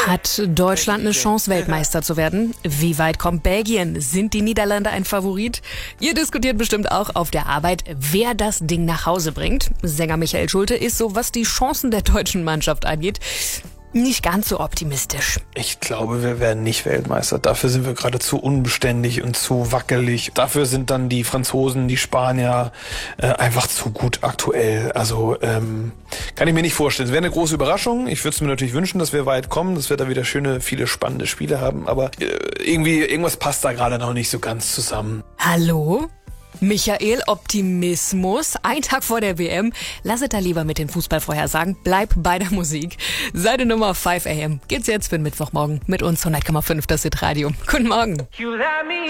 Hat Deutschland eine Chance, Weltmeister zu werden? Wie weit kommt Belgien? Sind die Niederlande ein Favorit? Ihr diskutiert bestimmt auch auf der Arbeit, wer das Ding nach Hause bringt. Sänger Michael Schulte ist so, was die Chancen der deutschen Mannschaft angeht, nicht ganz so optimistisch. Ich glaube, wir werden nicht Weltmeister. Dafür sind wir gerade zu unbeständig und zu wackelig. Dafür sind dann die Franzosen, die Spanier einfach zu gut aktuell. Also kann ich mir nicht vorstellen. Es wäre eine große Überraschung. Ich würde es mir natürlich wünschen, dass wir weit kommen, dass wir da wieder viele spannende Spiele haben. Aber irgendwas passt da gerade noch nicht so ganz zusammen. Hallo? Michael, Optimismus, ein Tag vor der WM. Lasset da lieber mit den Fußballvorhersagen. Bleib bei der Musik. Seite Nummer 5 AM geht's jetzt für den Mittwochmorgen mit uns 100,5 das Hit Radio. Guten Morgen.